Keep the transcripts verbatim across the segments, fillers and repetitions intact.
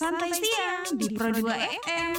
Santai Siang di Pro dua F M.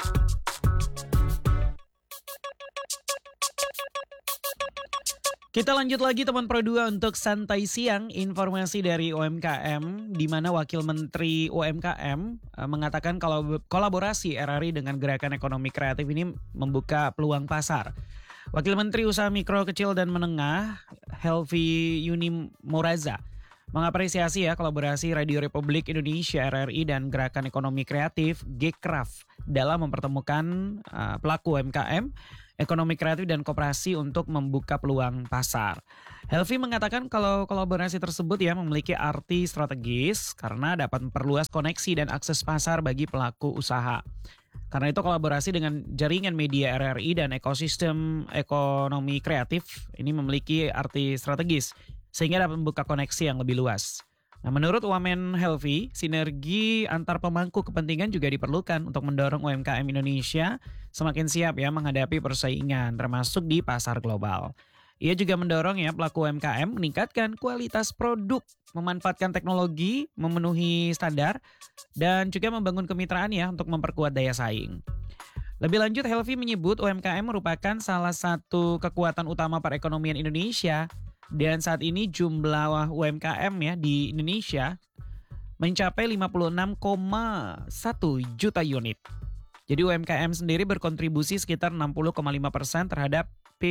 Kita lanjut lagi teman Pro dua untuk Santai Siang, informasi dari U M K M di mana Wakil Menteri U M K M uh, mengatakan kalau kolaborasi R R I dengan Gerakan Ekonomi Kreatif ini membuka peluang pasar. Wakil Menteri Usaha Mikro, Kecil dan Menengah Helvi Yuni Moraza mengapresiasi ya kolaborasi Radio Republik Indonesia R R I dan Gerakan Ekonomi Kreatif G K R A F dalam mempertemukan uh, pelaku U M K M, ekonomi kreatif dan koperasi untuk membuka peluang pasar. Helvi mengatakan kalau kolaborasi tersebut ya memiliki arti strategis karena dapat memperluas koneksi dan akses pasar bagi pelaku usaha. Karena itu kolaborasi dengan jaringan media R R I dan ekosistem ekonomi kreatif ini memiliki arti strategis sehingga dapat membuka koneksi yang lebih luas. Nah, menurut Wamen Helvi, sinergi antar pemangku kepentingan juga diperlukan untuk mendorong U M K M Indonesia semakin siap ya menghadapi persaingan termasuk di pasar global. Ia juga mendorong ya pelaku U M K M meningkatkan kualitas produk, memanfaatkan teknologi, memenuhi standar, dan juga membangun kemitraan ya untuk memperkuat daya saing. Lebih lanjut, Helvi menyebut U M K M merupakan salah satu kekuatan utama perekonomian Indonesia. Dan saat ini jumlah U M K M ya di Indonesia mencapai lima puluh enam koma satu juta unit. Jadi U M K M sendiri berkontribusi sekitar enam puluh koma lima persen terhadap P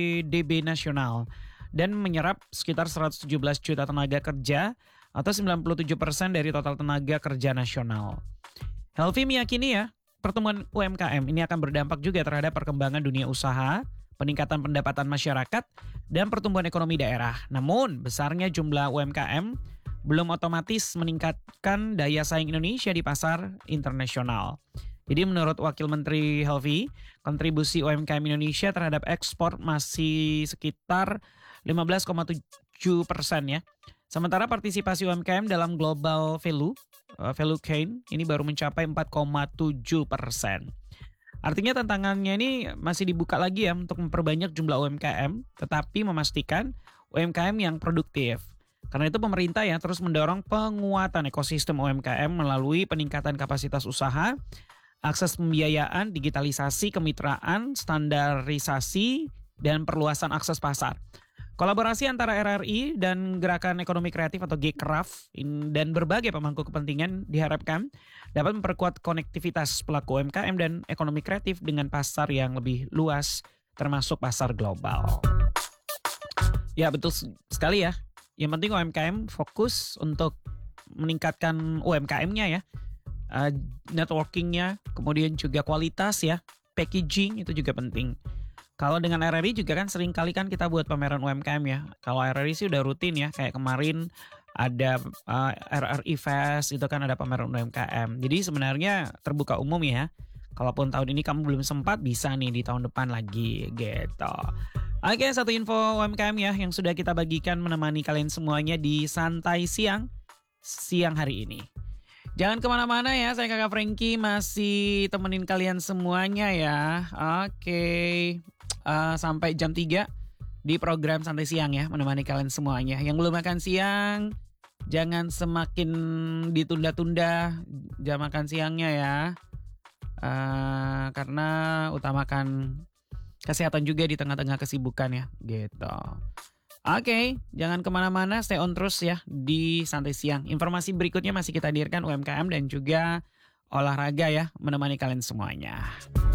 D B nasional dan menyerap sekitar seratus tujuh belas juta tenaga kerja atau sembilan puluh tujuh persen dari total tenaga kerja nasional. Helvi meyakini ya pertumbuhan U M K M ini akan berdampak juga terhadap perkembangan dunia usaha, peningkatan pendapatan masyarakat, dan pertumbuhan ekonomi daerah. Namun, besarnya jumlah U M K M belum otomatis meningkatkan daya saing Indonesia di pasar internasional. Jadi menurut Wakil Menteri Helvi, kontribusi U M K M Indonesia terhadap ekspor masih sekitar lima belas koma tujuh persen ya. Sementara partisipasi U M K M dalam global value, value chain ini baru mencapai empat koma tujuh persen. Artinya tantangannya ini masih dibuka lagi ya untuk memperbanyak jumlah U M K M, tetapi memastikan U M K M yang produktif. Karena itu pemerintah ya terus mendorong penguatan ekosistem U M K M melalui peningkatan kapasitas usaha, akses pembiayaan, digitalisasi, kemitraan, standarisasi, dan perluasan akses pasar. Kolaborasi antara R R I dan Gerakan Ekonomi Kreatif atau G K R A F dan berbagai pemangku kepentingan diharapkan dapat memperkuat konektivitas pelaku U M K M dan ekonomi kreatif dengan pasar yang lebih luas termasuk pasar global. Ya betul sekali ya. Yang penting U M K M fokus untuk meningkatkan U M K M-nya ya. Uh, networking-nya, kemudian juga kualitas ya. Packaging itu juga penting. Kalau dengan R R I juga kan sering kali kan kita buat pameran U M K M ya. Kalau R R I sih udah rutin ya. Kayak kemarin ada uh, R R I Fest itu kan ada pameran U M K M. Jadi sebenarnya terbuka umum ya. Kalaupun tahun ini kamu belum sempat bisa nih di tahun depan lagi gitu. Oke, satu info U M K M ya yang sudah kita bagikan menemani kalian semuanya di Santai Siang siang hari ini. Jangan kemana-mana ya, saya Kakak Frankie masih temenin kalian semuanya ya. Oke, uh, sampai jam tiga di program Santai Siang ya, menemani kalian semuanya. Yang belum makan siang, jangan semakin ditunda-tunda jam makan siangnya ya. Uh, karena utamakan kesehatan juga di tengah-tengah kesibukan ya, gitu. Oke, okay, jangan kemana-mana, stay on terus ya di Santai Siang. Informasi berikutnya masih kita hadirkan U M K M dan juga olahraga ya, menemani kalian semuanya.